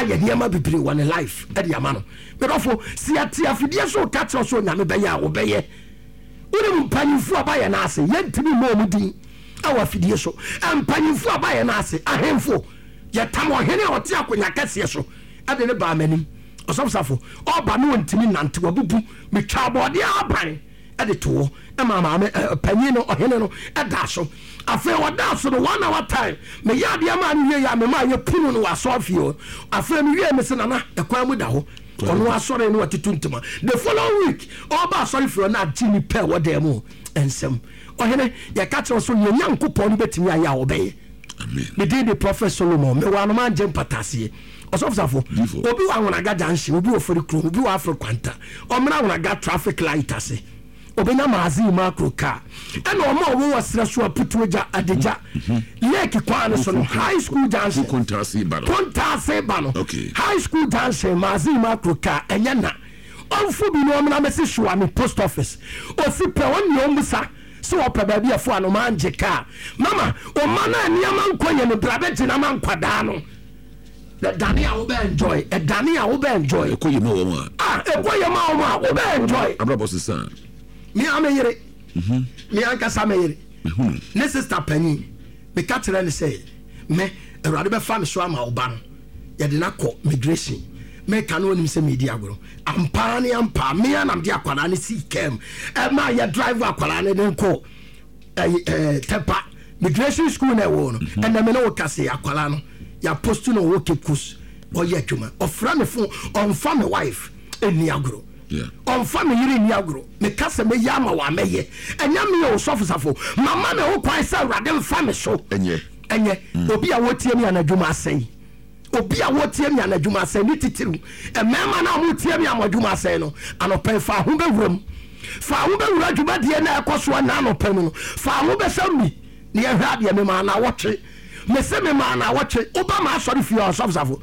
aye niam bebre one life e de ama no me dofo si atia fidie so ka tro so nyame beye a wo beye woni mpanyimfu abaye na ase yentimi mo mudin awa fidie so mpanyimfu abaye na ase ahemfo ye tamo hene ote akonya kase so ade ne ba manim osofsafo oba no ntimi nante wabubu me twa bode aban ade to e mama panyin no ohene no eda so afa oda so no 1 hour time me yade ama no ya me ma ye punu no wasofio afa me wie me se nana e kwa mu da ho ono asore no watutuntuma the following week oba sorry for na tini pe wodem ensem ohene ya ka tro so ye nyankopon no betimi aya obey amen me did the prophet Solomon me wa no man jam patase osofsafo obi wa wona ga janshi obi ofori kro obi wa afro kwanta omra wona ga traffic light ase obi na mazi macro car ena omo wo wasra so aputuja adeja lake kwane so no high school junction kontase bano okay. High school junction mazi macro car enya na onfu bi no omna mesi sho me post office osi pe won yo musa so opa ba bia fo ano manje car mama o mana niama nkonye no brabeji na man kwada no the Dania will enjoy a Dania will enjoy a koyama will enjoy a brother's son. Me am a yere. Me anka samere. Ne sister penny. Me catcher and say, me a rather family swam our ban. Yadinako migration. Me can only say media grow. I'm pani and pa me and I'm the aqualani see came. And my driver aqualani then call Tepa migration school na won. And the meno case aqualano. Ya post no work kus or yetuma or from phone on family wife in Niagro. Yeah. On family in Niagro. Me kasa me yama wa meye. And yami o sofisafo. Mama me o kwa sa radem family so. Enye. Obi a wotie mi anadwuma sei. Obi a wotie mi anadwuma sei ni titiru. E mema na mo tie mi anadwuma sei no. Anopen fa ho bewuram. Fa ho bewura dwuma de na ekoso na anopen no. Fa ho be sambi. Ne ehwa de me ma na wotwe. Me se me man na watch Obama sorry for your sofsafo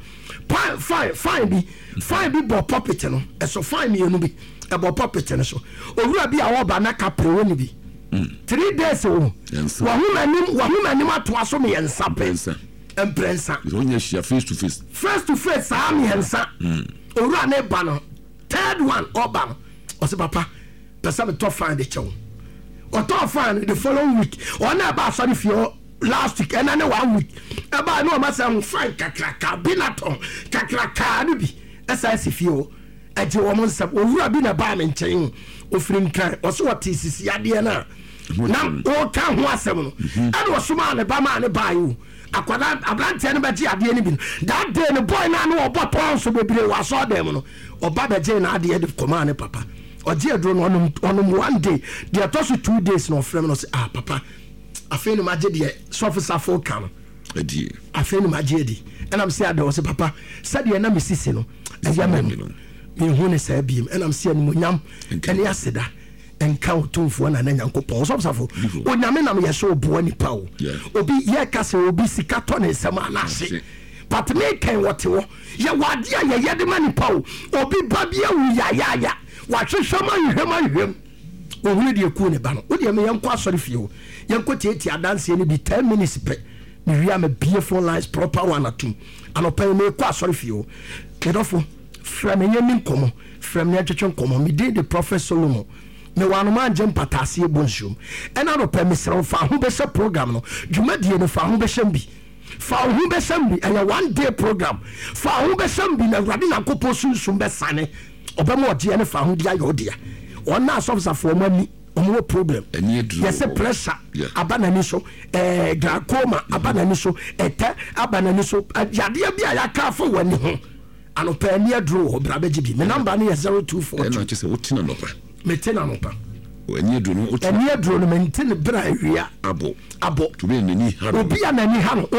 fine be bo puppet no e so fine me no bi e bo puppet no so owura bi a wo ba na kapre woni bi 3 days o wa hu manim ato aso me yensa pensa emprensa onya shia face to face sa me yensa owura na ba no third one Obama o se papa pesa me to find the chow o to find the following week o na ba sorry for your last week and then 1 week aba no ma say fine kakraka binaton kakraka no bi SICFO eje wo mo nsam owura bi na ba me nchen ofirim kan o so what sisi ade na o ka ho asem no and wo soma ne ba ma ne ba yu akwada ablante ne ba ji ade ne bi that day the boy na no oboton so bebre wa so dem no oba be je na ade de command ne papa o je adro no onum 1 day there toss 2 days no frame no say papa afeni maje de sofisa fo kan edi afeni maje di and I'm say ado say papa said ye na mesisi no eya mem me hu ne sa biem and I'm say no nyam ene aseda enka otumfo na na nyankopon sofisa fo onyame na me so bo ani pa obi ye ka se obi sika to ne sema na ase but me kan wote wo ye wade ye de mani pa obi ba bia wu ya wa hwehwema hwem ohun de ku ne ba no wo de me yanko asori fie yanko tieti adanse ni bi 10 minutes pe me wi am beautiful lines proper one atum anopa me ku asori fie kedofo from yemin komo from ne twetwe komo me did the prophet Solomon me wanu man jam patase ebonshum ena no pe me sero fa ho be se program no dwuma die no fa ho be sham bi aya 1 day program fa ho be sham bi na rade na kopo sunsun be sane obemo de ne fa ho dia yodia ona asofsa for mani omo problem yes pressure abanani so glaucoma abanani so eta abanani so yade bia ya ka fo wani ho anopa ni adro obrabeji bi me number na 0240 na che se wotina no pa metena no pa eni adro no mentene bra awia abo to be nani ha obi anani ha no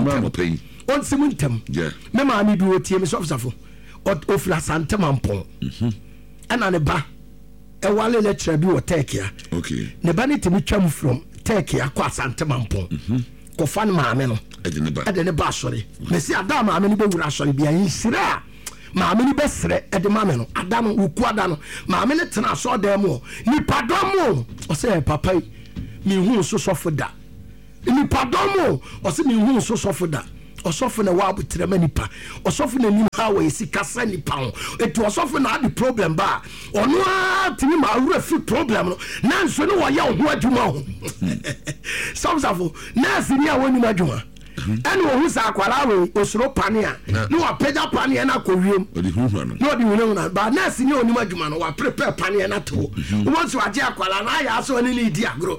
onsimu ntem me ma ni bi wotie me sofsafo ofla santemampon ana ne ba ewale lecture bi wo Turkey okay ne ba ne timi twam from Turkey akwa santemampon ko fan maame no ede ne ba sori me si ada maame ni be wura sori bia nsira maame ni be sere ede maame no ada no wuku ada no maame ne tena so dem o ni pardon mo o se papa mi hu so sofo da ni pardon mo o se mi hu so sofo da Osofo na wa butrema nipa osofo na nim ha wa esi kasa nipa ho etu osofo na adi problem ba ono a timi ma awura fi problem no na nso ne wo ya ho adwuma ho somsafo na sini a woni adwuma ene wo husa akwara we osoro pane a ne wa pega pane na akowiem odi hunhwa no no odi hunhwa na ba na sini oni adwuma no wa prepare pane na to wo so age akwara na ya so oni ni di agro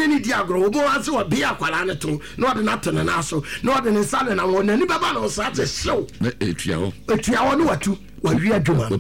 wo bo ase wo be akwara ne to no odi na to ne na so no odi ne sale na wo nani baba na so ate show na etua ho no watu wa wi adwuma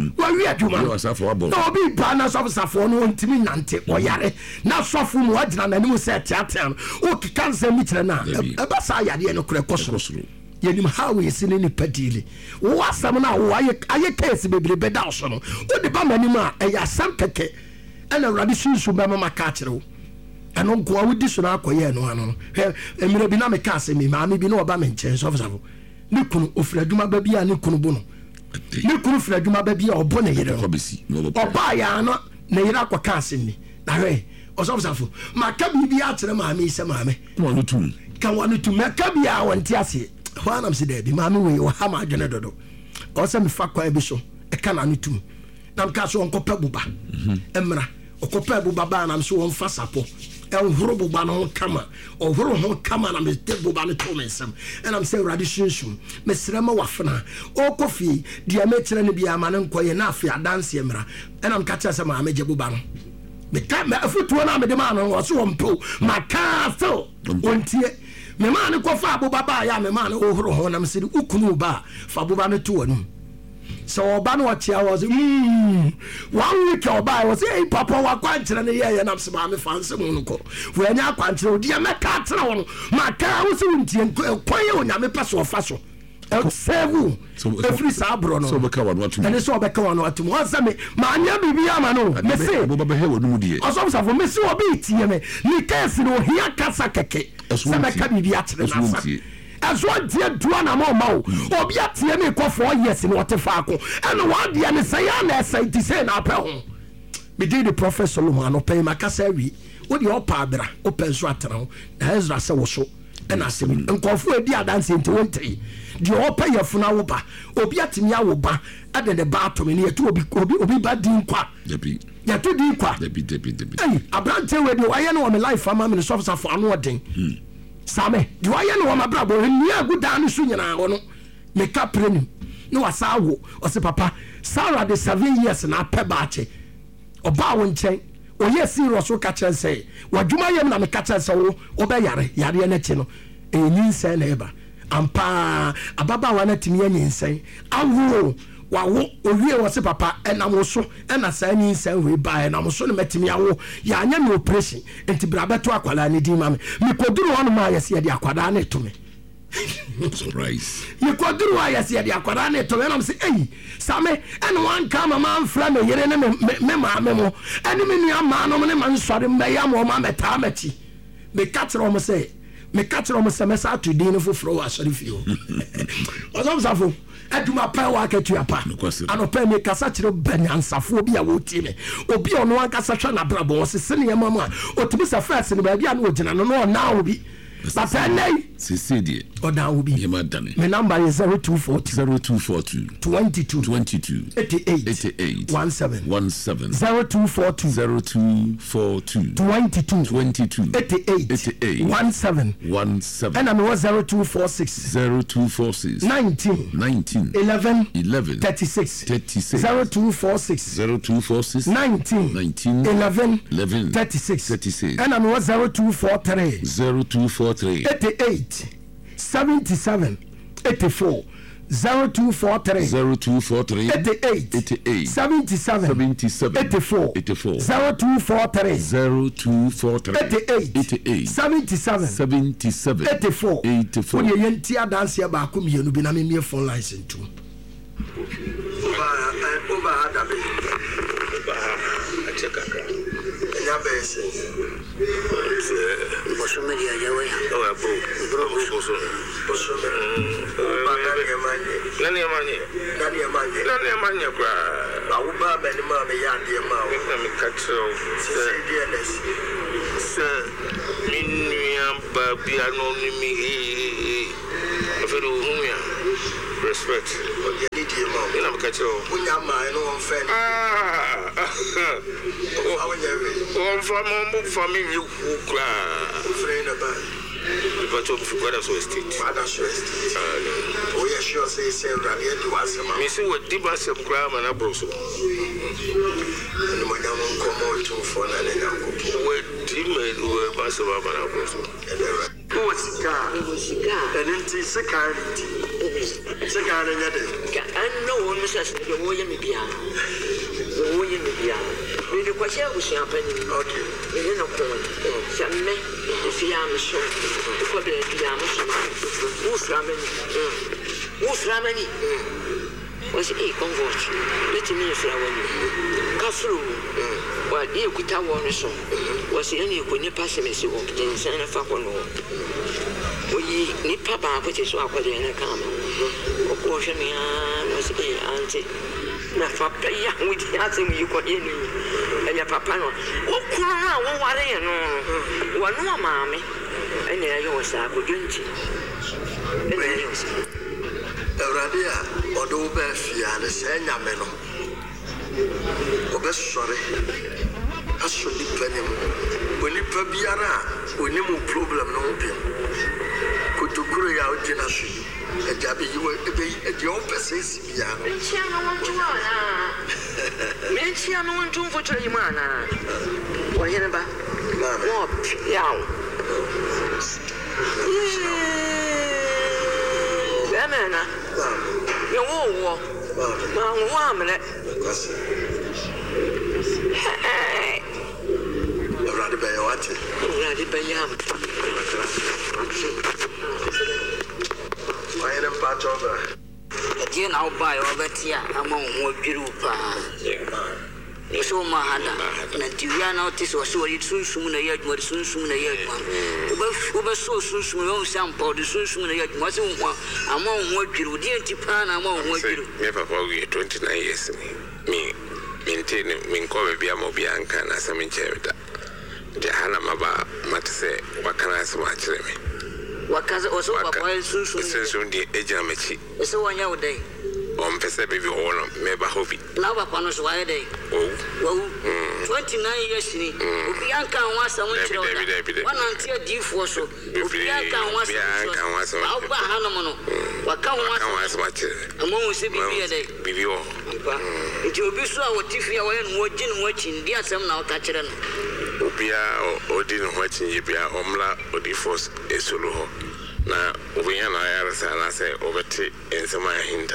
no asafo wabo no bi ba na safo no ntimi nante oyare na sofo mu agina na nimu se tiatia o kikanse mi kire na eba sa yade no kure kosoro yenim how we sini ni padili wo asam na wo aye case bebrebe da so no o de ba manim a eya sam keke ana radi sunsu ba mama ka kire wo eno nko a wodi so na akoye no ano emire bi na me ka se mi ma me bi na oba me nchen sofo ni kunu ofraduma ba bi a ni kunu bu no ni kunu ofraduma ba bi a obo na yere oba ya no na yere akoka asemi na hwe osofo ma ka bi bi a kire ma me se ma me kan wanu tu me ka bi a wonti ase hwanam se da bi ma me we wo ha ma adwene dodo o se me fa kwa bi so e kana no tum nam ka so onko pabuba emra okopa buba ba nam so won fa sapo horo buba no kama horo ho kama na me te buba no to mensam enam say radishunshum me srema wafena o kofi dia me kire ne bia ma ne nkoye na afi adanse emra enam ka kire se ma me je buba no me ka me afutuo na me de ma no so won po maka so ontie me ma ne kofa buba ba ya me ma ne horo ho nam se ukunu ba fa buba no to wonu so oba no chia was 1 week oba was hey papa wa kwanchira ne ye na mse ma me fanse mu no ko we anya kwanchira odi me ka tira wono ma ka wo se wuntie kwanye onya me peso ofa so sevu every sabro no so be ka wanu atu ene so be ka wanu atu mo se me ma anya bibia ama no me se bo ba he wonu mu die oso so me se obi tie me ni case no hia kasa keke se me ka bibia tire na sa aso tie duo na ma o obi atie me ko 4 years ni wote fa ko ene wa de ne say ya na say ti say na pa ho me did the prophet Solomon no pay makasa wi wo de opa abra open so atena ho na Ezra se wo so ena asemi nkofo edi adanse nti wontri de opa yefuna wo ba obi atimi awo ba ade de ba to me ne yetu obi ba din kwa debi ya to din kwa debi hey abrante we de waye no me life ama me so for anu odin same de waye no ma brabo ni aguda no so nyina wo no me ka prenim no wasawo o se papa Sarah de 7 years na pebaache oba wo nchen oye serious wo ka kire say wadwuma yem na me ka kire say wo be yare na chi no nyinse na eba ampa ababa wa na timi nyinse awo wawo owie wo se papa enam so na sa nyinse we ba enam so na matimi awo ya anya me operation enti brabeto akwala ne di ma me koduru wonu ma yesi ya di akwada na to me surprise me koduru wa yesi ya di akwada na to me enam se same ene wan ka mama mfra me yere ne me ma me mo ene me nua ma no ne man sore me ya mo ma meta machi me katro mo se me sa to din foforo wa sore fio ozomsafo aduma pa wa ka tuapa anopa me kasa kire banyansafo bi a wotie me obi ono an kasa hwa na brabo sese ne mama otumi sa first ne ba bia na ogina no na obi but nay sisi o da obi yema dane me number is 0242 22 88 17 0242 22 88 17 and I'm 0246 19 11 36 0246 19 11 36 and I'm 0243 88 77 84 0243 88 77 84 0243 88 77 84 when you enter dance here back come you be na me phone license too over adabe Yabese. Bosomeria yawe. Oh, abo. Bro, boso. Nani amanye kwa. Awuba beni ma me yande ma. Na me katro. Se minua babia no ni mi Fero Humia. Respect. You need your mom. You know, catch you. When you're mine, one friend. One from me, you cry. Friend about because of brother so estate. Father so estate. Oh, yes, sure, say, Rabia, you are some. Missing what deep as some crime and a broso. And when you come out to phone and then I'll go. Where teammate were Bassava and a broso. Who was the car? And into security. Security. I know Mrs. William Bia. William Bia. The question was happening. Okay. You know, some men, if you are so, for the Yamas, who's Ramani? Was a convert. Let me flower. Castle. Well, you could tell one song. Was any when you pass him as you walked in Santa Facono. We need Papa, which is what in a camera. Of course, was a auntie. Papa, young with the answer you got in and your papa. Oh, what are you? One more, mammy. And there you was a good duty. And there you was. Radia, or do Beffia, and the Senameno. Oh, sorry. I should depend him. When you be around, we need more problem, no opium. Could to grow out generation. A jabby, you were at your persons. Mention one to for Trimana. Why, Yenaba? Yow. Lemana. You won't walk. Hey. Rather by what? Rather by yam. I am part of Again, I'll buy over here among what group. So, Mahana, and you notice or so it soon soon a yet, but soon a yet one. Over so soon, some powder soon a yet wasn't one among what you did to plan among what you never forget 29 years. Me maintaining Minko Biamobianca and as I'm in Cherita. Jahana Maba, Matse, what can I so much? What can also a soon soon the Ejamachi. So 1 year day. On Pacific or maybe Hobby. Now upon us, why day? Oh, 29 years. Bianca wants someone to one until D for so. Bianca wants Alba Hanamono. What can one much among us be a day? It will be so what if you are watching dear some now catch them. Upia or didn't watch in Yibia, Omla or the force a solo. Now, we and I say over tea in some hinter.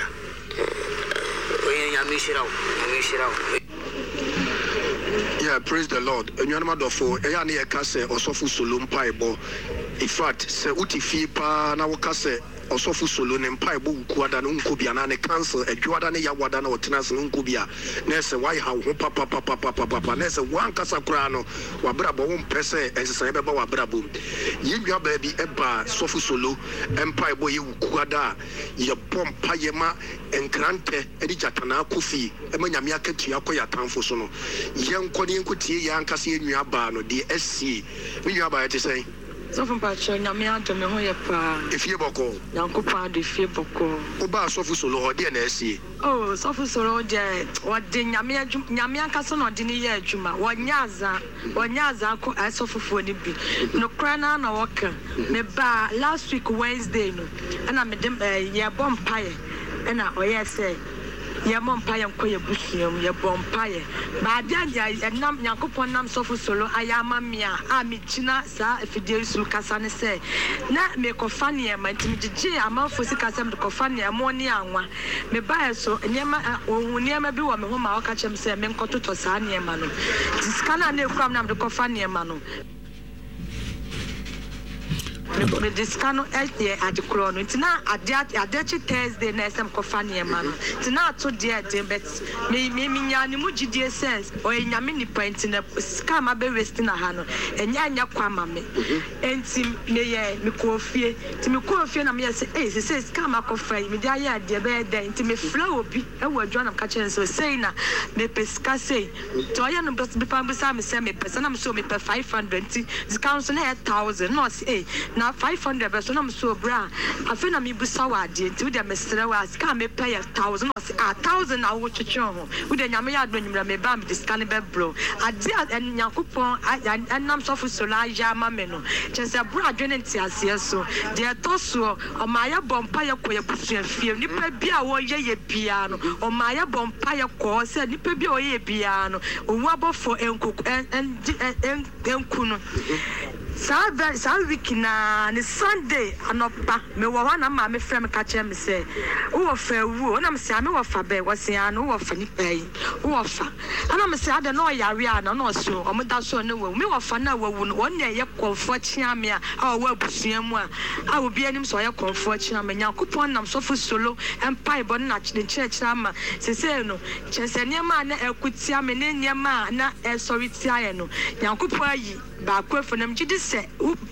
Yeah, praise the Lord. And you know, for a near Casse or Sofu Solum Piebo. In fact, say Uti Fipa, now Casse or Sofu Solun and Piebo, Quadan Uncubian and cancel a Jordan Yawadan or Tenas Uncubia. Nessa, why how Papa, Nessa, one Casacrano, Wabrabo, Pese, and Sababa Wabrabo. You baby Eba, Sofu Solo, and Piebo, you Quada, your bomb Payema. And Grante, Edijatana Kufi, Emanyamia Ketiakoya Tanfosono. Young Kodian Kuti, Yankasi, Yabano, DSC. We are about to say. So from Pacho, Yamia, Jomehoya, if you boko, Yankopa, the Fiboko. Oba Sofusolo or DNSC. Oh, Sofusolo, what Yamia Casson or Dinia Juma, what Yaza, I suffer for the bit. No crana, no walker. Me ba last week Wednesday, no, and I made them a bomb pie. And I say, your mom pie and quay bushim, your bomb pie. But then Nam Yankopon Nam Sofu Solo, I am a mia, China, sir, if you dare Lucasane say. Not make a funny, my Timothy, a month for Sikasam to Cofania, more near one. Me buy so, and Yama, or near my bill, my home, I'll catch him say, Menko to Tosania Manu. This cannot near from Nam to Cofania Manu. This canoe at the crown. It's not a dirty Thursday, Nessam Cofania man. It's not so dear, but me, Yanimuji dear sense, or in Yamini point in a scam a berry in a hano, and Yanya Quamame. And Tim Maye, Mikofi, Timikofi, and I say, he says, come up of me, dear, dear bed, and to me flow be a word John of catching so saying, me pesca say, Toyan must be Pambasam, semi person, I'm so me per 500, the council had 1,000, not say, now 500 beso na mso bra afi na me busa wade nti we me sere wa ska me pay 1000 1000 na wo twetwe ho we de nyame ya do nyimra me ba me discount be bro ade Yakupon anam sofo sola ya ma me no chese bro adwene ntiase so de etoso o ma ya bompa ya koye busuafie nipa bia wo ye bia no o ma ya bompa ya ko se nipa bia wo ye bia no owu abofo enkunu sa week na ni Sunday anopa me wo na ma me frem ka che me se wo fa wu na me se me wo fa be wo se anu wo fa ni pai wo fa ana me se ade no yare ana no so o me da so ne wo me wo fa na wo no won ye konfo chia me a wo abusua mu a wo bia nim so ye konfo chia me Yakupon nam so fu solo empai bo na chira ma se no chese ne ma na ekutia me ne ne ma na sorry tia ye no Yakupon ayi ba kwefo nam gidi se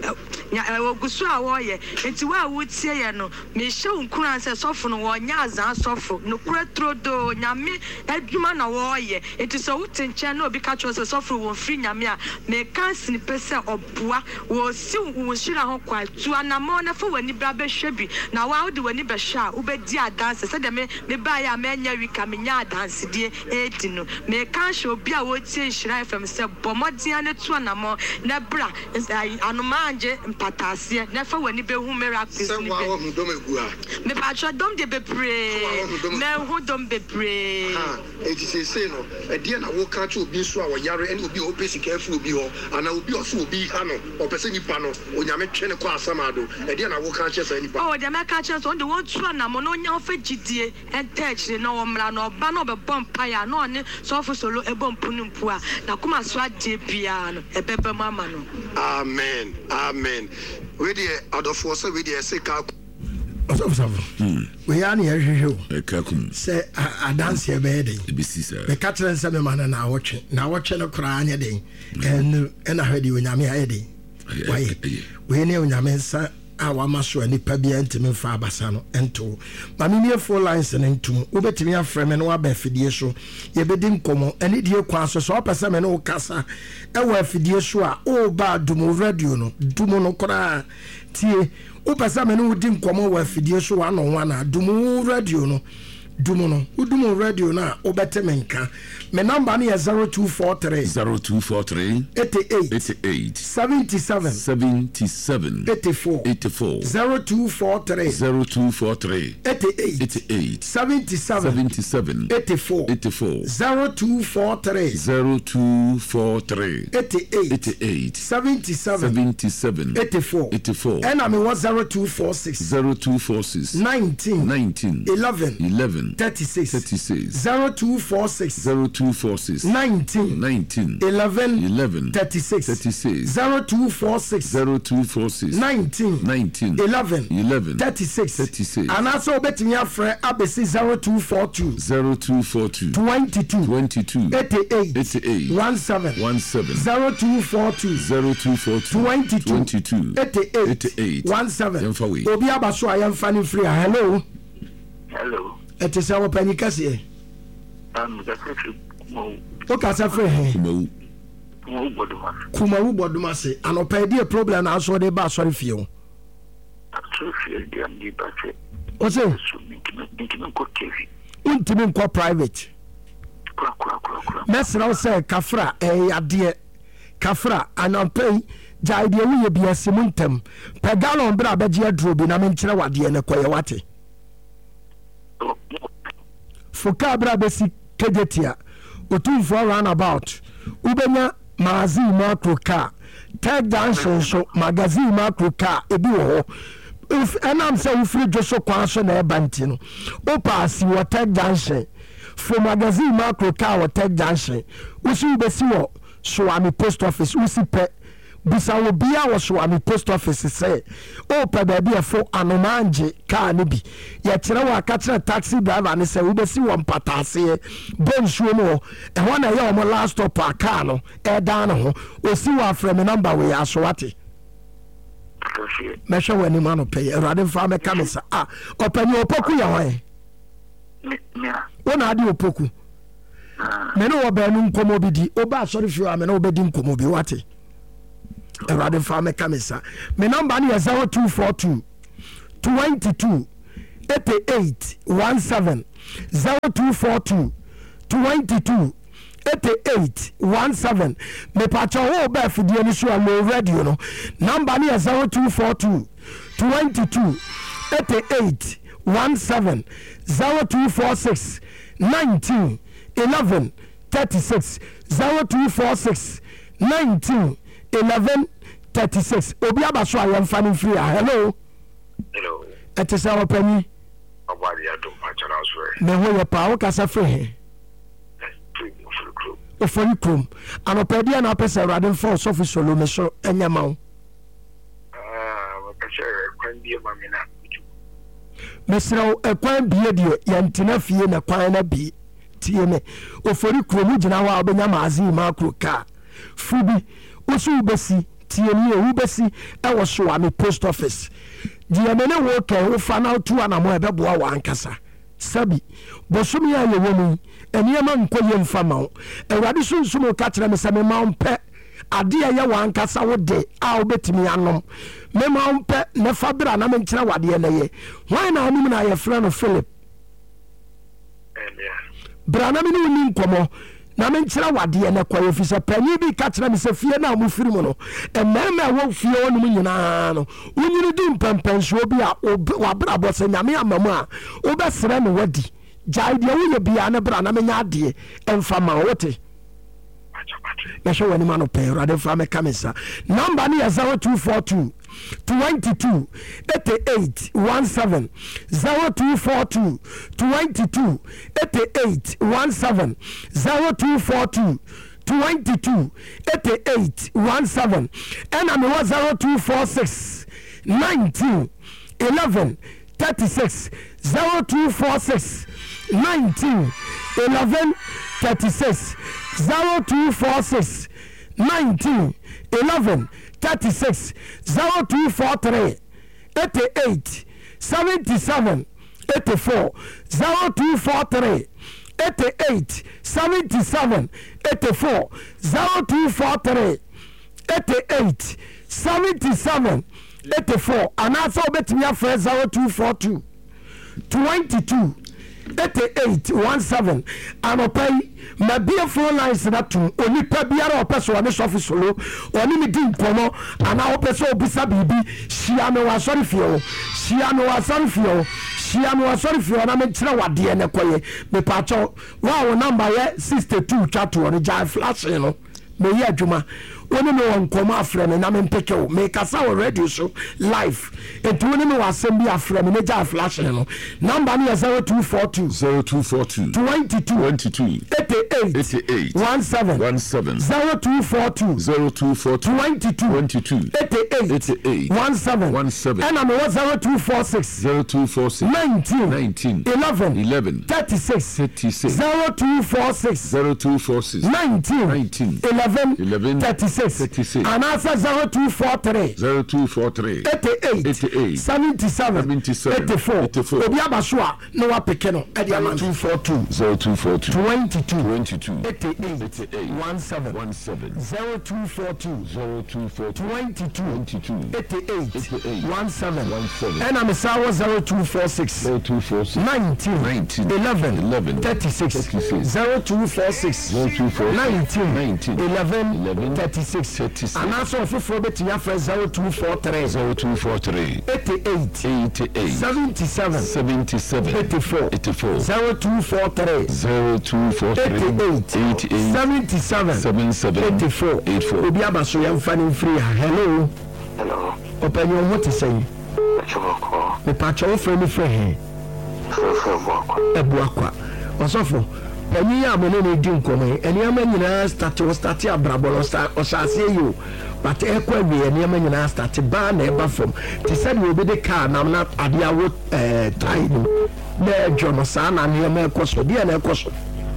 ogusu a wo ye enti wa wo tie ye no me hye unkuran se sofo no wo nya azan sofo no kura trodo nyame adwuma na wo ye enti so wutenche na obi ka cho se sofo wo fri nyame a me kansin pese oboa wo si wo shira ho kwa tu anamo na fo wani bra be hwebi na wa wo de wani be hwa wo be di adanse se de me ba ya me nya wika me nya adanse die edi no me kan hwe obi a wo tie nhira fm se bomodian ne tu anamo na bra anumanje mpatasie na fa wani be hu miracles ni be me pa cho dom de bebre me hu dom bebre eti se no e die na wo ka cho obi so a wo yare ene obi o pesi ka fu obi ho ana obi o so obi ha no o pese nipa no onyame twe ne kwa asamado e die na wo ka che sa nipa oh de me ka che so de won tu na mo no nya fa gidie entech na wo mra no ba no be bompa ya no ne so fo solo e bompu nu mpu a na kuma so ade bia no e bebe mama no amen amen we dey adofo so we dey say ka osofo we ya na yehwehwe Ekakum. say adanse e be dey Ebisi sir. me ka tren se me mana na wotwe no kra anya dey en na hwede onyame aye dey we ne onyame sa awa maso ani pa bia ntimi fa abasa no ento mami ne full lines ne ntum obetimi afreme no aba afidie so ye bedi nkomo ani die kwa so so opese me no kasa ewa afidie so a o ba dumo radio no dumo no kora tie opese me no di nkomo wa afidie so ano wana dumo radio no dumo no udumo radio na obeteme nka me number na 0243 88 77 84 0243 88 77 84 0243 88 77 84 and I'm 0246 19 11 36 0246 19 11 36 0246 19 11 36 and also betimi afre abesi 0242 22 88 17 0242 22 88 17 obi abaso ayamfa ni free hello it is our panikase the country o ka sa free he kuma wu boduma se anopa die problem na so de ba sorry fie o se untimi nko private mesra o se kafra ade kafra anopa jaide wu ye bia simuntem pegalon bra beje adro bi na menkyere wade ne koye wate foka bra besi kejetia otumfo roundabout ubenya magazine macro car tag junction so magazine macro car ebi wo if enam say you free just so kwan so na ebanti no o pass wo tag junction for magazine macro car wo tag junction usi besi wo so ami post office usi pe bisa wo bia wo so ami post office say o pa ba bia fo anomanje car ni bi ya kire wa ka kire taxi driver ni say wo besi wo mpatase bonsuo mo e ho na ye o mo last stop a car no e dan ho o si wa frame number we asowate mesha wani mano pay erade fa me kamisa opani opoku ya wan wona ade opoku me no wo ba nu nkomo bi di oba sorry fi wa me no obedi nkomo bi wate Erade Farmer Camisa. My number is 0242 22 88 17 0242 22 88 17. Me pacha wo ba fidie ni so am radio no. Number ni 0242 22 88 17 0246 19 11 36 0246 19 11 36. Obi abaso ayam fani free. Hello. Hello. It is our penny. Abadi adom pachana oswe. Me ho ye pa wo kasa free. Ofori krom anopedia na pesa radin for sofi solo me so enyama wo wakashe kwan bie mamina mesra ekwan bie die yantina fie na kwan na bi tie me ofori krom gina wa obenya maazi makro ka fubi osu ubesi tie me ubesi e wo so ami post office die me ne wo ke wo fa na tu anamo ebeboa wa ankasa sabi bosumi ya yewomu eniyama nkoye mfama wo ewade sunsumo ka kire me se me maompe ade ya wa ankasa wo de a obetimi anom me maompe ne fabra na me nkire wade na ye hwan na anim na ye frɛ no Philip brana me ni nkomo na me nkire wade na kwa ofisa pani bi ka kire me se fie na mo firi mo no emema wo fie onum nyina no unyini di mpempenso bi a wabra bose nyame amamu a obesere me wadi jai de wo ye bia na bra na me nya ade emfama wote na show wani mano pe rade fa me kamisa number ni 0242 22 88 17 0242 22 88 17 0242 22 88 17 and I'm 0246 19 11 36 0246 19 11 36 0246 19 11 36 0243 88 77 84 0243 88 77 84 0243 88 77 84 and also bet me a friend 0242 22 88 17 anopai ma bia phone lines na tu onipa biara opeso ne sofi solo oni mi di nkomo ana opeso obisa bibi hia me wa sorry fio hia me wa sorry fio hia me wa sorry fio na me kire wade ne koye me pacho wa wo number ye 62 chato on ja flash no me ye adwuma woni me won koma afre me na me mpeke wo me kasa wo radio so live etu woni me wasem bi afre me ja flash no number ni 0242 22 88 17 0242 22 88 17 and I'm 0246 19 11 36 0246 19 11 36 and answer 0243 88 77 84 obi abasua no wa pekeno e dia 242 22 88 17 0242 22 88 17 and I'm 0246 19 11 36 0246 19 11 36 and also for betia for 0243 88 77 84 0243 88 77 84 obi abaso yam fani free. Hello open your what to say the patch of friend free ebuakwa osofo pani ya mene ne di nkomo eni ama nyina start abrabolo osase yo but ekwa wi eni ama nyina start ba na eba from ti said we be the car na na ade awo try no na jono sa na ne ma ekoso dia na ekoso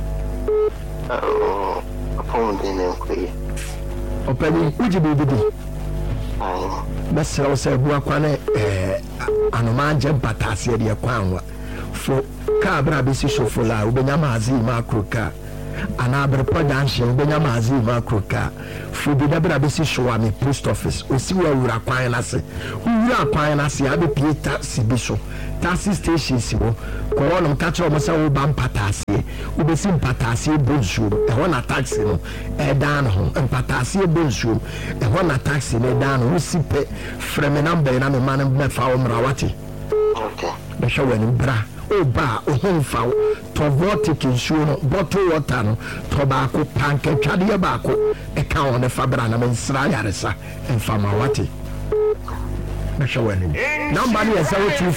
apon de ne nkwe opani uji bibidi besra se bua kwane anoma je batase de kwanwa fo ka bra besi shofo la ubenya mazi makro ka ana abrepɔ junction benya maazi makroka fubi da bra besi showa me post office osi wa wura kwan na se wura kwan na se abe pie taxi bi so taxi station si wo ko no ka kire mo se wo ba mpatase wo besi mpatase bonsu e ho na taxi no e dan ho mpatase bonsu e ho na taxi ne dan no si pe frame number na me man me fa wo mra wate Okay. be showa ni bra oba ohonfa to vortic nsuo no bottle water no to ba ko panke twade ba ko e ka on ne fabra na mensra yaresa emfa ma wate be showa ni number is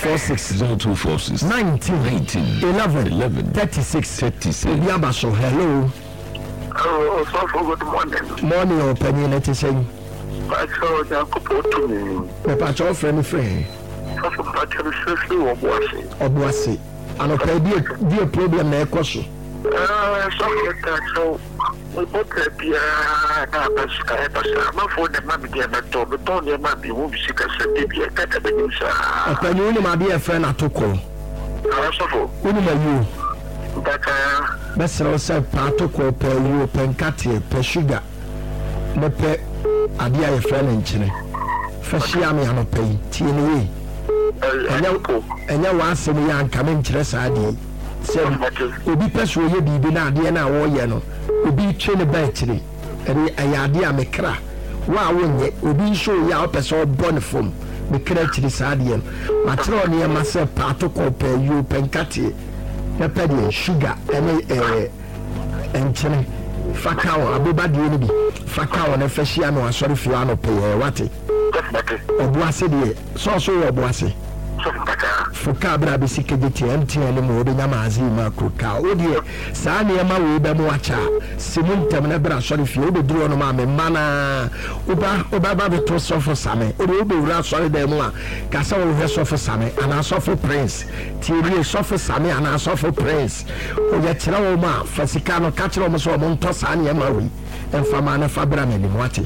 0246 19 11 36 obi abaso hello. Oh, so for good morning. Morning opinion let us say Pacho Jacopo to me. me pacho friend So for Pacho Sisi obuase anopa die problem na ekoso so that so we both appear na pasca passa ma for the mabbe dia beto beto dia mabbe wo bi sika se bia kata be nsa opinion ni ma be e friend atoko so for uni ma you Daka besro se patoko pe you penkate pe sugar ne pe ade a ye friend nchine fashia me anopa yi tie ne we enya wa asem ya nka me nkyere saade se obi peso ye bibi na ade na wo ye no obi twe ne ba kyire ene ayade a mekra wa wonye obi show ya opeso born from mekra kyire saade no matro ne ma se pato ko pe you penkate na pe de sugar ene enkyere fakawo abobade ne bi fakawo na fashia no asori fi ano pe wate obuase de so obuase fuka bra be sikejeti MTN mo be nyama azi ma kruka odie saa ne ma we be mo acha simuntem na bra sori fi obe duro no ma me mana oba ba be to sofo same obe wura sori dem a ka sa wo hwe sofo same ana sofo prince tirie sofo same ana sofo prince o ya kira wo ma fasika no ka kira mo so mo nto saa ne ma we emfa ma na fa bra me ni mo ate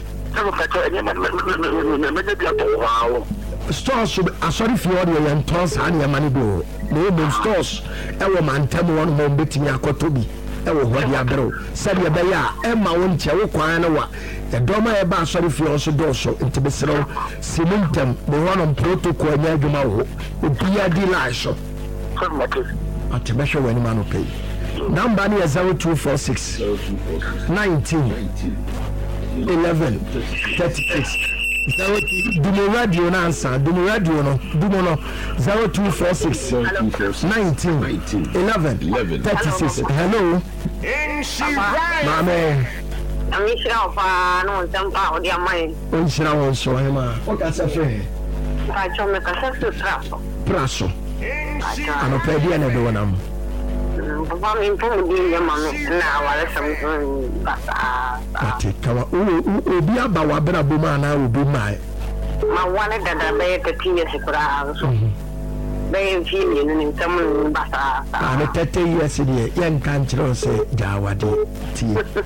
stores asori fi odi ye ntos ani amani do no stores e wo mantem won mo betimi akotobi e wo hodi abero sabe be ya e ma won che wo kwan na wa e do ma e ba asori fi oso do so ntibesero simuntem be wono protocol nya adwuma wo obia di laisho atebesho wani manu pay number ni 0246 19 11 36 Dumo radio na answer. Dumo radio no. Dumo no. 0246 19 11 36. Hello. Mame. Amishira ofa no ntampa odi amai. Onshira won so hema. O ka se fe. Pacho me ka se traso. Praso. Ano pedi ene do nam. Papa mi mpo di ya mame na wala sam basa. Ati kawa obi aba wa bra boma na obi mai. Ma wala dada be te tiye se kura so. Be fi ni ni ntam basa. Ana 30 years die yen kan kire se jawade ti.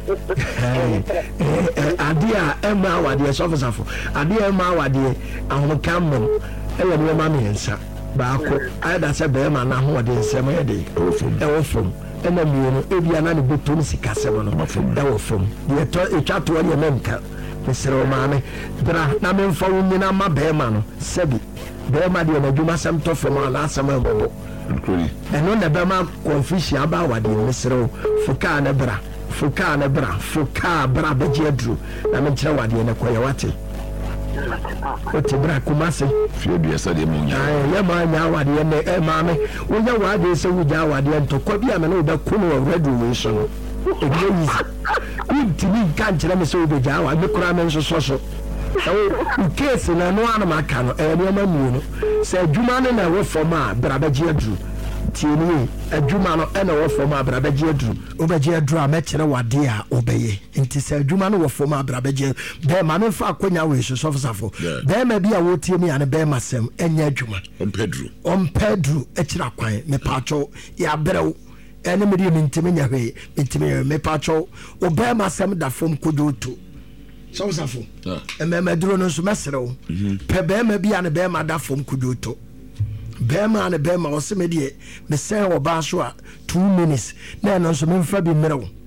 Adia ema wade sofosafo. Adia ema wade ahon kammo. Ewe ni ma me nsa. Baako ada se be ma na ho de nsem ye de ofom ena mienu ebia na ne botom sikasem no da ofom de to etwato ye menka mesero maame bra na memfa wo nyina ma be ma no sebi be ma de na dwuma sam to fom ala asam abobo eno na be ma confusion aba wade mesero fuka na bra fuka bra beje adru na me kire wade ne koye wate Oti bra kumase fie bia sa de munya ya ma nya wade ne e ma me wonya wade se wuja wade nto kwa bia me no da kuno wa graduation e bi yi utimi kan kire me se obeja wa me kura me nso so o case na no ana maka no e ne ma mu no se adwuma ne na wo forma bra ba ji adru tieni adwuma no ena wo forma bra ba ji adru obeji adru a me kire wade a obeye nti se adwuma no wo forma bra ba ji be ma me fa akonya we so sofo be ma bia wo tie mi ane be ma sem enya adwuma on pedro e kire kwan me pacho ya brew ene me di ntimi nya hwe ntimi me pacho obe ma sem da fom kodoto sofo me duro no so mesrew pe be ma bia ne be ma da fom kodoto Bema and Bema or Semedie, the same or Basua, 2 minutes. Then also Memfa be mirror.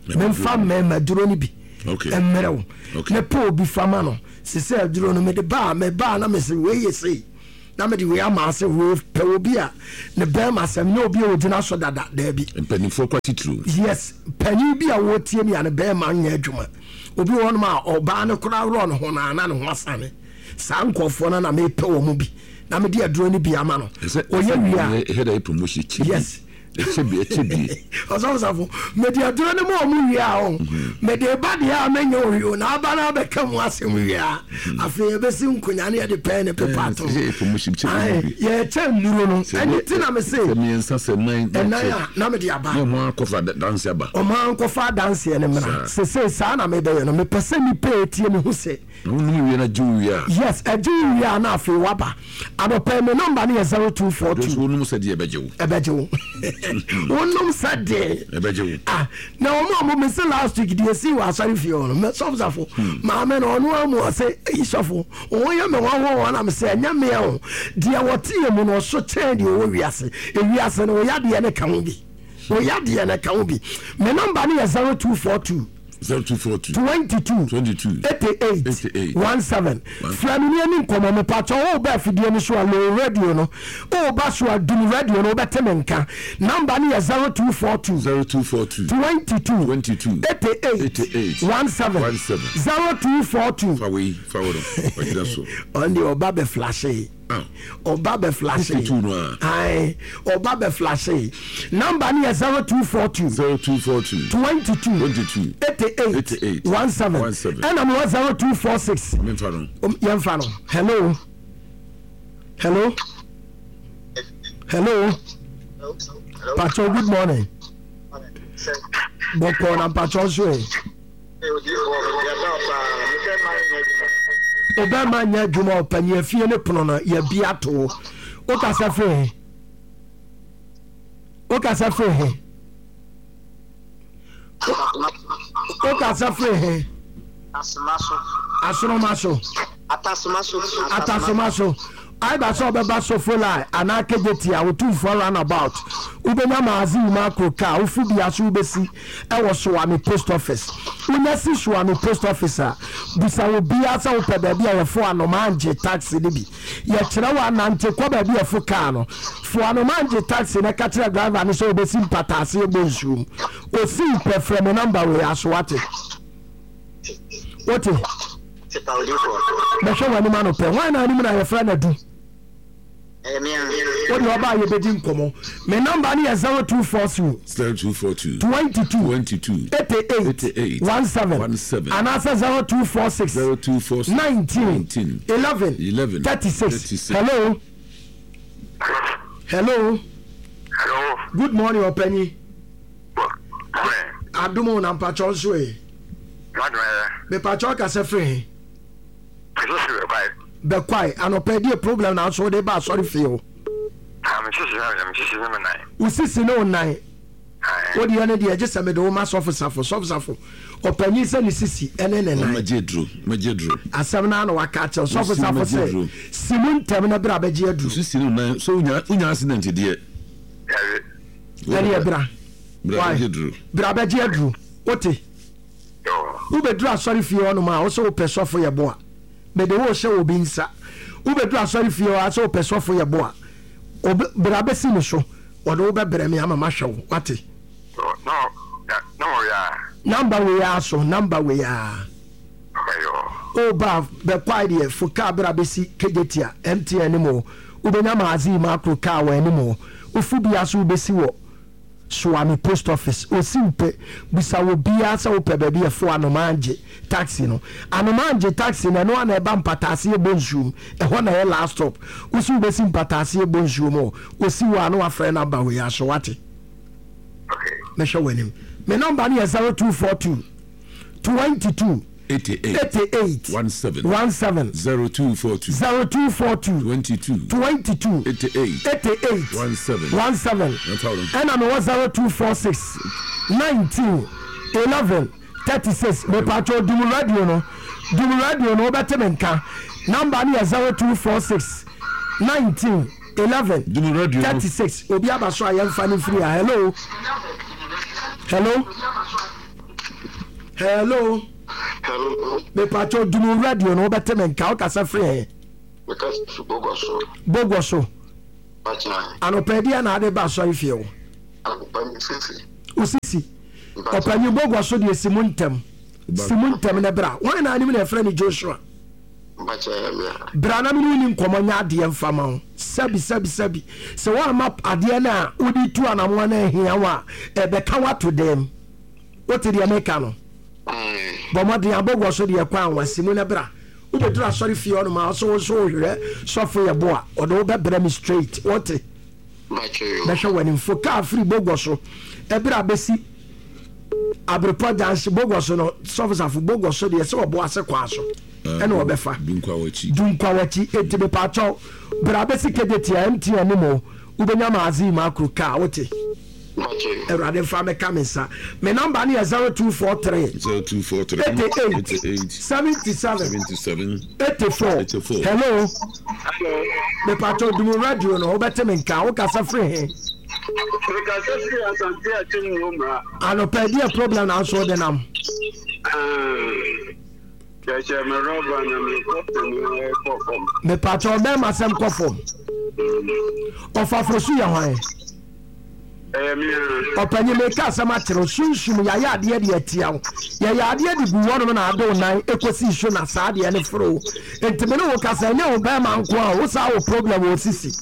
memfa mema duro ni bi emmerew okay ne po bi fama no sese duro no me de ba na me se we yesi na me de we ama se we pe obi a ne ba ma sem ne obi o gina so dada da bi penifo kwati true yes pani bi a wo tie mi a ne ba ma nya adwuma obi won ma oba ne kura ro no ho na ne ho asane sa nkofo na me pe wo mu bi na me de aduro ni bi ama no oye wi a head a promotion yes echebi osafo me de aduro ni mo mu wi a o me de ba de a me nyo wi o na ba na be kam asem wi a afi e be si nkunya ne de pe ne pepa to promotion ye chen nuro no anything na me say me ensa se nine na me de aba mo akofa dance aba o ma akofa dance ne mra se sa na me be no me pese mi pe tie me hu se no wi na juwia yes a juwia na afi waba adopa me number ne 0242 so no se de ebejewo wonum sade ebejewo na omo me say last week dey see wa sorry fi on me sofsafo ma me no onu amu say isofo won ye me won na me say nya me o de wotie mu no so chen de wo wiase ewiase no ya de ne kan bi o ya de ne kan bi me number ne 0242 22 88 17 Flamini ni nkomo me pacho o ba fidie ni so lo radio no o ba so adum radio no betemenka number ni 0242 22 88 17 0242 fawo so on the oba be flashe oba be flashe ai oba be flashe number ni 0242 22 88 17 and I'm 0246 Yemfano. Hello Pacho, good morning. Boko na Pacho Shwe Obama nya dwuma opanye fie ne pono no ya bia to o kasa fe o kasa Atasumaso I ba so be ba so fola anake jeti a wotu for run about ubenya maazi makro ka ofu bia so ubesi e wo so ami post office unya si so ami post officer busa wo bia sa wo peda bia ye fo anomanje taxi ni bi ye kire wa nante kwa ba bia fo ka no fo anomanje taxi na ka kire driver ni so obesi mpatase e bonsu o si pe from number we aswate what Basho wani mano pe why na animu na ye fra na du what you about you bedi nkomo me number ni 0242 22 88 17 and answer 0246 19 11 36 hello good morning Openyi adumo na mpacho so e me pacho ka se free be kwai anopedi problem na so dey ba sorry feel usisi no nine what do you need the just me do ma sofo opanyi se ni sisi ene ne nine majedro asem na na waka che sofo se simun tem na bra beje adru sisi no nine so unya accident de ya bra bra beje adru oti ubedru asori fie onu ma o so pesofo ye bo a me de wo she obi nsa ubedru asori fie o aso pesofo ye bo a bra be si no so o do be bere me ama ma hwewo wate number we are o ba be kwai de fuka bra be si kegetia MTN mo ubenya maazi makro ka wa ni mo ufu bia so be si wo so ami post office o si upe bisa wo bia sa upe baby e fo anomanje taxi no anomanje taxi na no na eba mpatase e bonjum e ho na e last stop o si ube si mpatase e bonjum o si wa no afre number we ya so wate okay me show wenim me number ni 0242 22 88 17 0242 22 88 17 and I'm 0246 19 11 36 me patro dum radio no betemenka number ni 0246 19 11 36 obi abaso ayem fani free hello hello me pacho dumu radio no bete men ka o kasa free because bogo so anopedia na ade ba so ifie o usisi opanyi bogo so de simuntem na bra won na anim na free ni Joshua bra na mi ni nkomo nya ade mfama o sabi se wa map ade na odi tu anamo na ehia wa ebe ka wa to dem what the America no but mo de abogo so de kwa anwasimu na bra wo be dura sorry fie on ma so hwere so for your boy or do be bra me straight what be sure when info ka free bogo so e bra besi abrepo dance bogo so no service of bogo so de se obo ase kwa so e na obefa dunkwa wachi etebe pacho bra besi kedeti MTN ni mo ubenya maazi makru ka what Erade fa me kamisa. Me number ni 0243 88 77 84. Hello. Me pato du radio no obete me nka wo kasa free he. We kasa free asante atin numra. Ano pedi a problem na so de nam. Jaje me roba na me kofom. Me pato be masem kofom. Ofa frosu ya hwan. Opanyi me ka sama tiro sunsun ya ya ade de atia wo ya ade de guwo no na ado nan ekosi iso na sa de ne fro entime no wo kasa nya wo ba man ko a wo sa wo problem wo sisi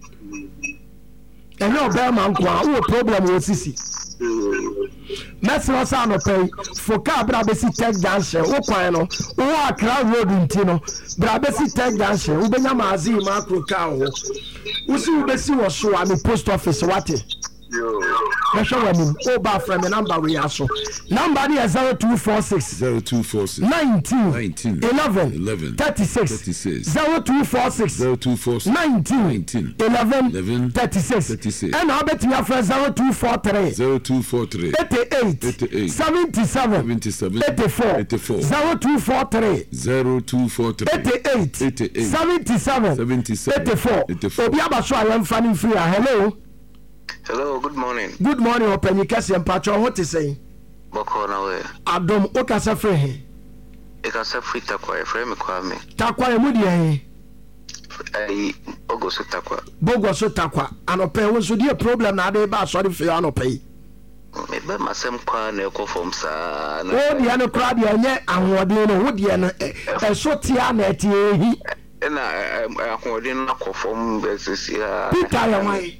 enya wo ba man ko a wo problem wo sisi mesro sa no pay foka bra be si tech dance wo kwan no wo akra road nti no bra be si tech dance wo benya maazi makro ka wo usi wo be si wo so a me post office wate Mesha wani oba from the number we are so. Number is 0246 19 11 36 0246 19 11 36 and I bet you have 0243 88 77 84 0243 88 77 84 Obi abasho ayam fani free. Hello. Hello, good morning. Good morning, Open. You can see Pacho. What is saying? Boko na we. Adam, Okasa free. Ekasa free takwa, frame kwame. Takwa emudi eh. Ai Bogo so takwa. Bogo so takwa. Anope wo so die problem na dey ba sorry for anope. Me be masem kwa na ekofom sa na. O dia no kra dia nye ahode no wo dia no so tia na eti ehi. Na ahode no akofom besisi ha. Peter ya wai.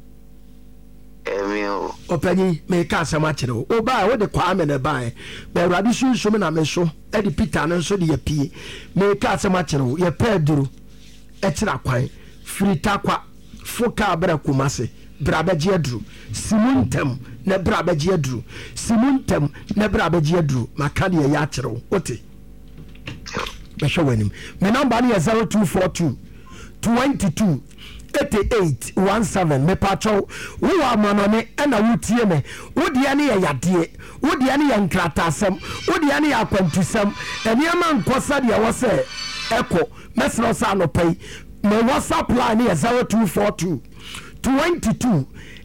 Emio Opanyi me ka asama kire o ba wo de kwa me na ba e be urade sunsun na me so e di Peter no so de ya pie me ka asama kire o ye pa duru e kira kwan frita kwa foka bra kumase bra baje aduru simuntem na bra baje aduru simuntem na bra baje aduru maka de ya kire o ote be sho wanim me number ni 0242 22 8817 me pacho wo amanone na wutie me wo dia ne yade wo dia ne yankratasem wo dia ne yakwantusem eniama nkosa dia wo se eko mesro sa no pay me WhatsApp line is 0242 22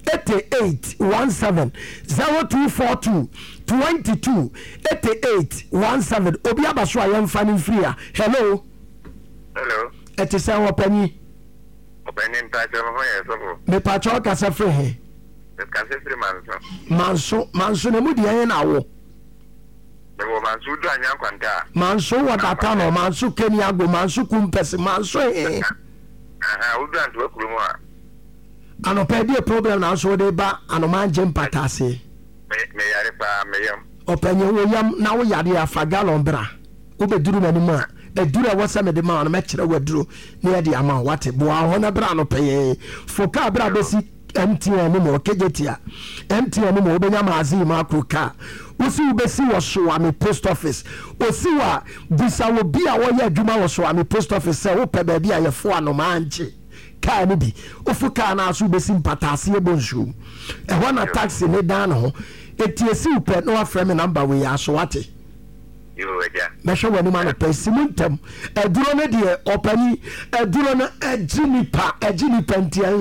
8817 0242 22 8817 obi abaso ayam fani free. Hello. Etisa wopani Opening Pacho no so. Me pacho kasa free he. Me kasa free manso na mudi yen na wo. Me wo manso du anya kwanta. Manso wadata no manso Kenya go manso kumpese manso he. Udu anto akurumu a. Ano pedi problem na so de ba ano manje mpatase. Me yare pa me yam. Openye wo yam na wo yade afagalon bra. Wo beduru manimu a edura wasa me de ma no mekere waduro na ye de ama wate bo a hona bra no peye foka bra besi MTN mo kejetia MTN mo obenya maazi makro ka osi ubesi wo so ami post office osi wa bisa wo bia wo ye adwuma wo so ami post office se wo pe ba bia ye fo ano manche ka ni bi ofuka na aso besi mpatase ebonsu e ho na taxi ne dan ho etiesi upe no afre me number we aso wate mesha wani mana pesimuntem eduro ne de opani eduro na ejini pa ntienso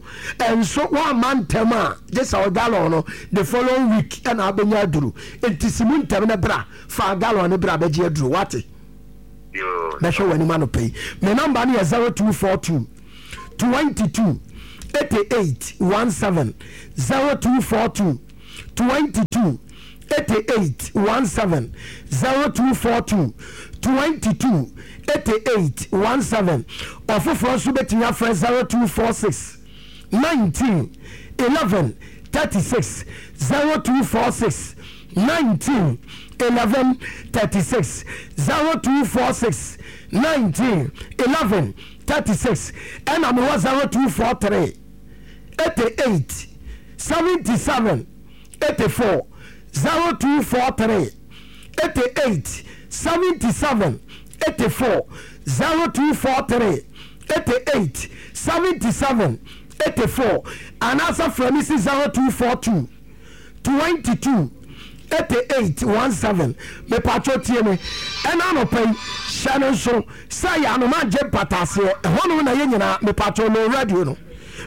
and so 1 month tema just our gallon no the following week and abenya duru entisimu ntem na bra fa gallon ne bra beje duru wate me show wani man pay me number na 0242 22 88 17 0242 22 88 17 0242 22 88 17 ofofo so betinya friend 0246 19 11 36 0246 19 11 36 0246 19 11 36 and I'm 0243 88 77 84 0243 88 77 84 0243 88 77 84 and answer from Mrs. 0242 22 88 17 me patcho tie me and I no pay Shannon so say ya no man je patase e hono na ye nyina me patcho no radio no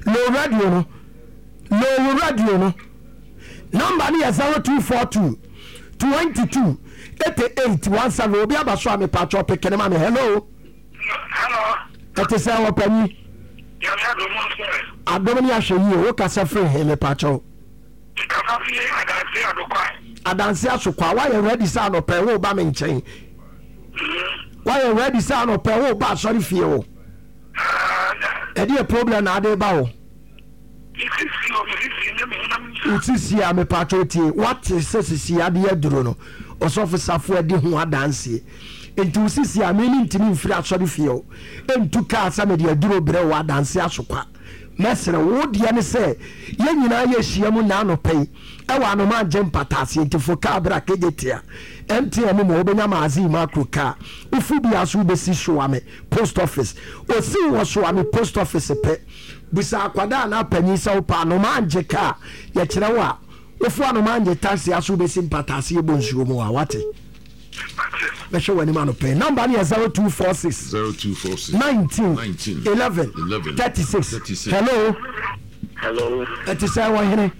number ni 0242 22 88 17 obi abaso me patcho pekene ma me hello ete say wo pani adomani ahwe wo kasa free he me patcho adanse asokwa why you ready say no pe wo ba me nchen why you ready say no pe wo ba sorry fie wo e dey problem na dey ba wo utisi a me patcho tie what sisi ade aduro no osofu safo ade ho adanse entu sisi a me ni ntimi mfiri asori fie wo entu ka sa me de aduro bre wo adanse asokwa mesere wo de ne se ye nyina ye hyiam na no pei e wa no ma je mpatase entifo ka bra kegetia MTN mo obenya maazi makroka ufu bia so besi shoame post office osi wo shoame post office pe bisa akwada na panyi sa upa no manje ka ye kire wa ofu no manje taxi aso besi mpatase ye bonsuo mo wa wate me show wani mano pay number ni 0246 19 11 36 hello it is our here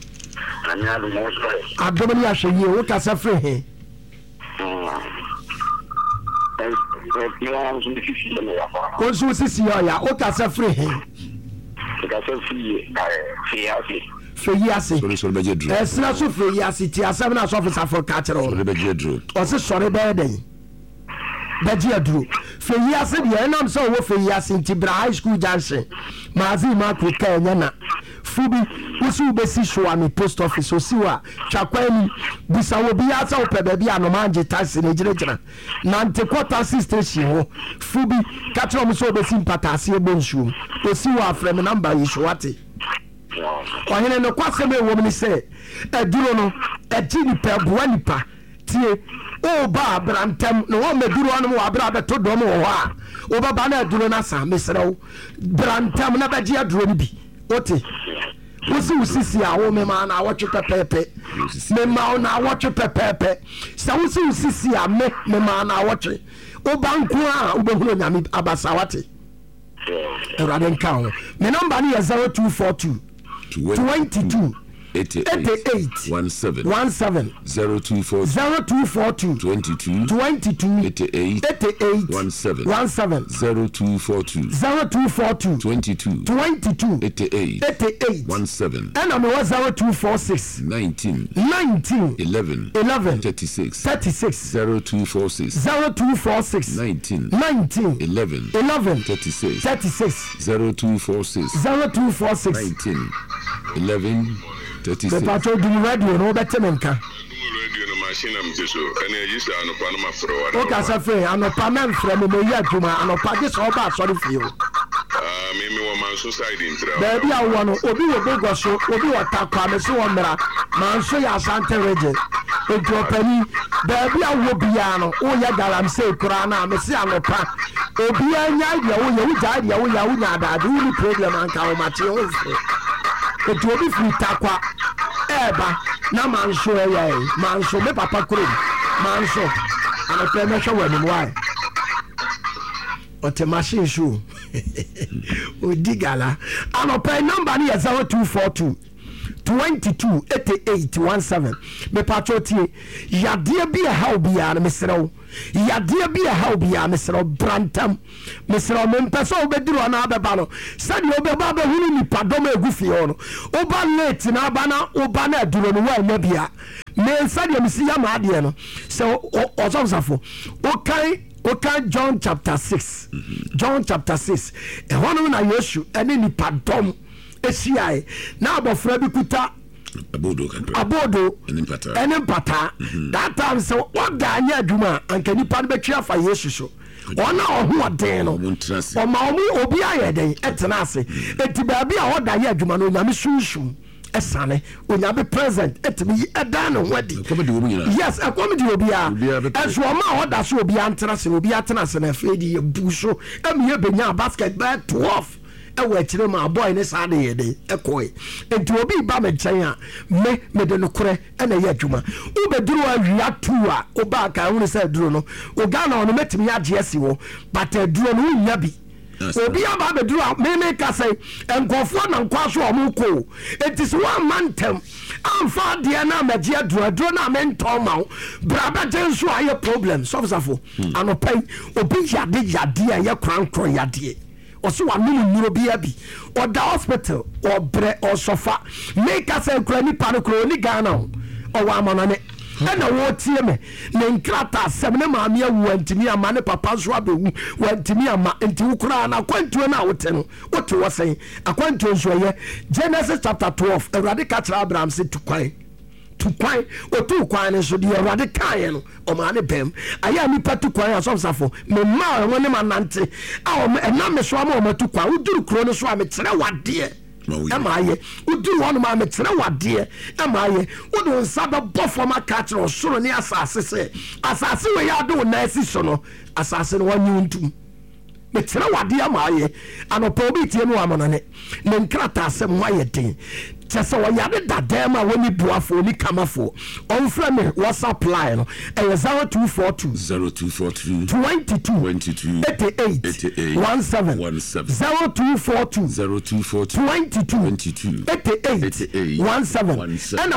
adomani ahwe wo kasa free he konsu sisi ya o kasa free he Feyasi. Esna so feyasi ti asem na so officer for catcher on. O se sore be den. Beji adru. Feyasi de enam so wo feyasi ti bra high school junction. Mazi ma ko ka nya na. Fubi usu besi show me post office osiwa twakwani bisa wo bi asa wo pebe bi anomanje taxi na girejira. Na ntekota station ho. Fubi catcher om so besi mpatase ebonsu. Osiwa afrem number yi shwate. Ohene no kwase me wo me se eduro no ejini pe boa nipa tie o ba brantam no wo meduro anu wo abra beto dom wo ha o ba na eduro na sa mesrew brantam na baji aduro ni bi ote usisi a wo me ma na wotwe pepepe me ma na wotwe pepepe sa usisi a me ma na wotwe o banku a ubehuru nyame abasa wate eraden kan me number ni 0242 22 88 17 0242 22 88 17 0242 22 88 17 and I'm 0246 19 11 36 0246 19 11 36 0246 19 11 36 the patrol do radio no better menka radio no machine am so can you use an opa no mafro wa o ka sa fe anopa men frem me yi aduma anopa de so ba sorry feel me wo man so side intra baby awo no obi wo bego so obi wo takwa me so wo mra man so ya Asante region ejo pani baby awo bia no o ya galam se kura na me se anopa obi anya dia wo ya wo ja dia wo ya wo nya da do ni problem anka o ma che o etu obi fi takwa eba na manso eye manso me papa kuro manso ana pe me show wani why o te machine shoe Odigala. Anope number ni 0242 22 88 17. Me patroti yadeɛ bi a ha obiara mesrɛw. Yadeɛ bi a ha obiara mesrɛw brantam. Mesrɛw me mpɛsɛ obeduru na abeba no. Sɛde obeba be hunu nipa dom egu fie no. Oba late na aba na oba na aduro no wa nya bia. Me sɛde me si ya ma adeɛ no. So ɔsɔfo Okay, John chapter 6. John chapter 6. Ehonu na Yesu ene nipa dom esiae na abofra bi kuta abodo ene mpata. That time so oga anya adwuma anka nipa no betwa fa Yesu so. Ona oho den no. Oma obi ayeden etena ase. Enti ba bi a oda ya adwuma no nyame sunsun. Esane onyabe present etimi eda no wadi. Yes, akomedi obia. Enso ma oda so obia antena se obia atena se na fedi ebu so emiye benya basketball 12 ewe akire ma boy ne sa de yede ekoi. Enti obi ba me nchen a me de no kore ena ye adwuma. Ubeduru awia tu a oba ka hunu se duru no. Oga na ono metimi age ase wo, but duru no nya bi. Obi aba beduru me ka say enkofo na nkwaso omuko it is one man tem amfa de na magia duro na menton ma braba jenso aye problem so anopai obi yade aye krankro yade oso wa nunu bi abi or the hospital or bre or sofa make us a krani panokro ni Ghana o wa manane ena wo tie me ne nkrata asem ne maame awu antimi ama ne papa so abewu wantimi ama enti wukura na kwantuo na wote no wote wo sen akwantuo so ye Genesis chapter 12 Awurade ka kira Abraham se tukwan otu kwan ne so de Awurade kan no o ma ne bem aya mi patu kwan asofsafo me ma won ne manante a o na me so ama o matu kwan uduru kro ne so a me kire wade Emaye, uduru wanu ma me tere wade. Emaye, udu nsaba bofoma kachira osoro ni asase se. Asase we ya do na esi so no. Asase no wanyu ntum. Me tere wade amaye. Anopa obi tie no amonane. Ne nkrata asem waye den. Chese wa yade dadema woni buafo ni kamafo. Onfra me WhatsApp line no. 0242 22 88 17 0242 22 88 17 and I'm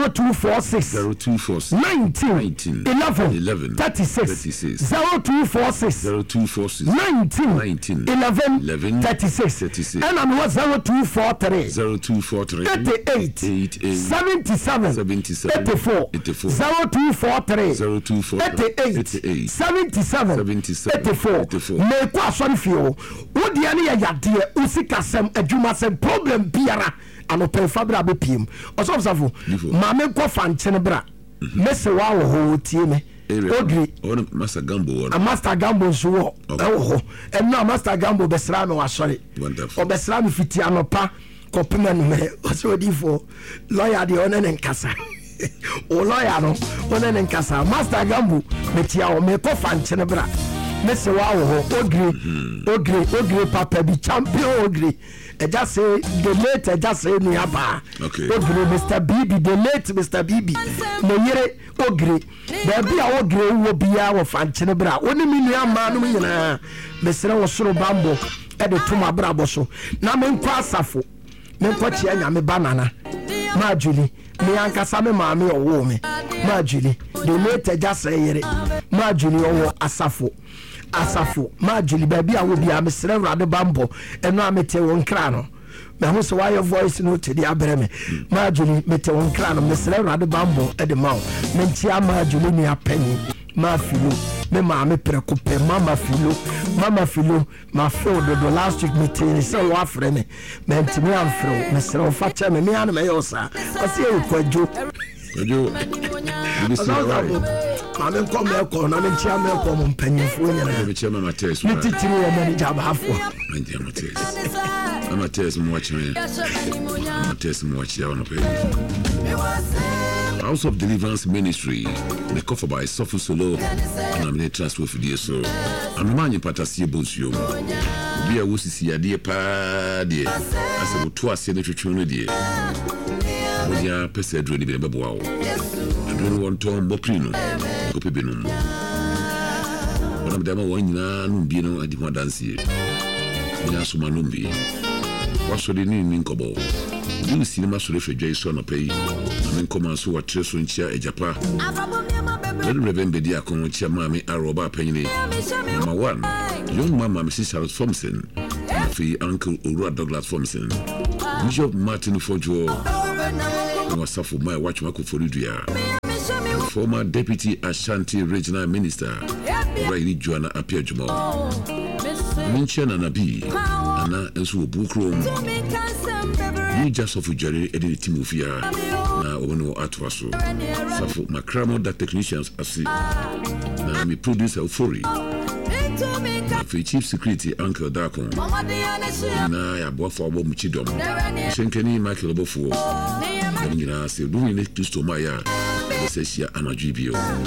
0246 19 11 36 0246 19 11 36 and I'm 0243 88 77 84 0243 88 77 84 me kwa sorry fio wo dia ne yade usikasem adwumasem problem biara anope fabra bepiem osofsafo ma me ko fanche bra mese wa wo ho tie me Odri Master Gambo Master Gambo so wo and now Master Gambo besra me wa sorry o besra me fiti anopa kopema no me so di for lawyer de onen nkasa o lawyer no onen nkasa Master Gambo metia o me ko fanche bra mese wa wo ogre papa bi champion ogre eja say the late eja say ni aba ogre Mr. Bibi the late Mr. Bibi no yere ogre da bia ogre wo bia wo fanche bra oni mi nua ma no nyina mesere wo soro bambo e de tuma bra boso na me nkwa asafo me nkwa tia nyame banana ma Julie me ankasa me maame owo me ma Julie the late eja say yere ma Julie owo asafo ma Julie baby a wo bia me sere wrade bambo eno amete won kra no me ho so why voice no te di abreme ma Julie mete won kra no me sere wrade bambo e de ma me ntia ma Julie ni apani ma filo me maame prekope mama filo ma feel the last week meeting so wa frɛ me ntimi amfrɛ me sere wo fa cha me anu me yosa o se e kwajo Mame come eko na me chia me eko mo mpanyimfo nyana me chia mama test me titiri wo manager abafo mama test mo watch me mama test mo watch ya on pay House of Deliverance Ministry the cover by Sofu Solo and I'm the transfer for the so I'm manyi patasie bonsio bia wo sisi ade pa de ase wo to ase ne twetwe no de wo ya pese adro ni be bebo wo adro won to mbokri no ko pebe no wona dama wo nyina no bi no adi ho dansie Minaso Manumbi. What's the name in Kobo? You cinema so for Jason or pay. I mean, come and so what Treso in Chia Japa. Very Reverend Bedia Concha Mammy Aroba Penny. Number 1, young Mamma Mrs. Harold Thompson. Uncle Ura Douglas Thompson. Bishop Martin Fojo. Was suffered my watch Marco Foridia. Former Deputy Ashanti Regional Minister. Riley Joanna Apia Jumo. Minchen and Abi. Anna and so book room. You just of Jerry Eddie Timofia. Now, Ono Atwaso. Suffer Macramo that technicians as see. Now, me producer Fori. For Chief Security Uncle Darkon. Now, I bought for Muchidom. Shenkeni Michael Bofo. I'm going to say, doing it to Stomaya. Says here, Anna Gibio.